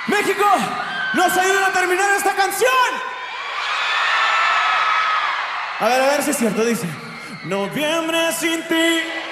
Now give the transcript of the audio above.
México, nos ayudan a terminar esta canción. A ver si es cierto, dice. Noviembre sin ti.